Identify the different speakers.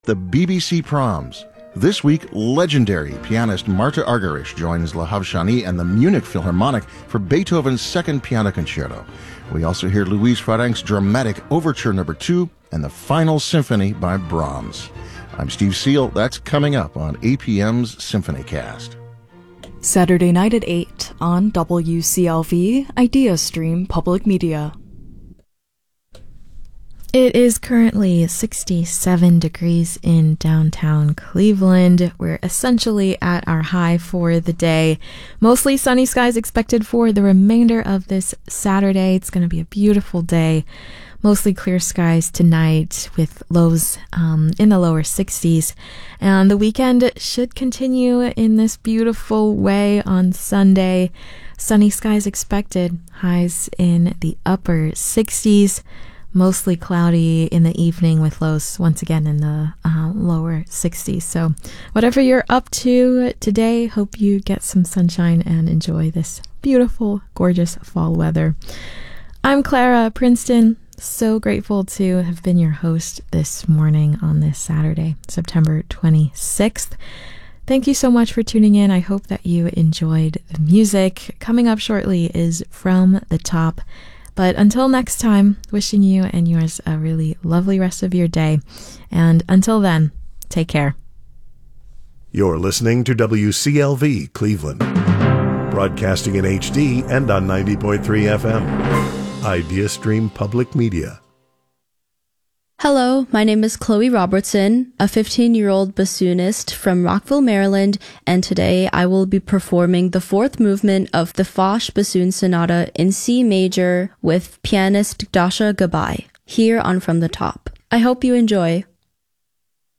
Speaker 1: the BBC Proms. This week, legendary pianist Marta Argerich joins Lahav Shani and the Munich Philharmonic for Beethoven's Second Piano Concerto. We also hear Louise Farrenc's dramatic Overture No. 2 and the Final Symphony by Brahms. I'm Steve Seal. That's coming up on APM's SymphonyCast.
Speaker 2: Saturday night at 8 on WCLV, IdeaStream Public Media.
Speaker 3: It is currently 67 degrees in downtown Cleveland. We're essentially at our high for the day. Mostly sunny skies expected for the remainder of this Saturday. It's going to be a beautiful day. Mostly clear skies tonight with lows in the lower 60s. And the weekend should continue in this beautiful way on Sunday. Sunny skies expected. Highs in the upper 60s. Mostly cloudy in the evening with lows once again in the lower 60s. So whatever you're up to today, hope you get some sunshine and enjoy this beautiful, gorgeous fall weather. I'm Clara Princeton. So grateful to have been your host this morning on this Saturday, September 26th. Thank you so much for tuning in. I hope that you enjoyed the music. Coming up shortly is From the Top. But until next time, wishing you and yours a really lovely rest of your day. And until then, take care.
Speaker 4: You're listening to WCLV Cleveland, broadcasting in HD and on 90.3 FM. IdeaStream Public Media.
Speaker 5: Hello, my name is Chloe Robertson, a 15-year-old bassoonist from Rockville, Maryland, and today I will be performing the fourth movement of the Foch Bassoon Sonata in C major with pianist Dasha Gabay, here on From the Top. I hope you enjoy.